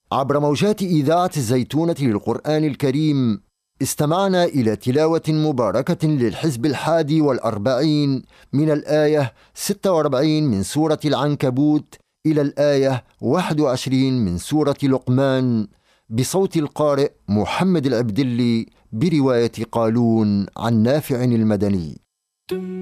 عبر موجات إذاعة الزيتونة للقرآن الكريم استمعنا إلى تلاوة مباركة للحزب 41 من الآية 46 من سورة العنكبوت إلى الآية 21 من سورة لقمان بصوت القارئ محمد العبدلي برواية قالون عن نافع المدني.